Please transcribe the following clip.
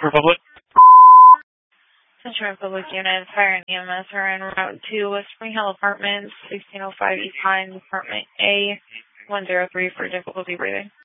Republic. Central Republic Unit, Fire and EMS are en route to West Spring Hill Apartments, 1605 East Hines, Apartment A, 103 for difficulty breathing.